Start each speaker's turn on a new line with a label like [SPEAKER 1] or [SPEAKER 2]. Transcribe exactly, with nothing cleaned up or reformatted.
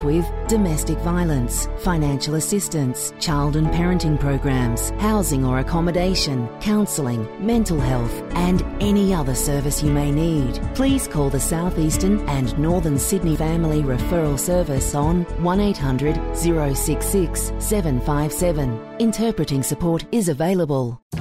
[SPEAKER 1] with domestic violence, financial assistance, child and parenting programs, housing or accommodation, counselling, mental health and any other service you may need. Please call the South Eastern and Northern Sydney Family Referral Service on one eight hundred, zero six six, seven five seven. Interpreting support is available.